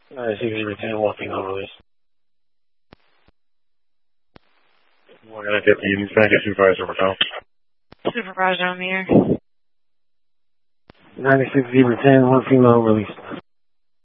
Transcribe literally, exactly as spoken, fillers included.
ninety-six zero ten, one female released. We're going to get the Thank you, Supervisor over now. Supervisor on the air. ninety-six zero ten, one female released.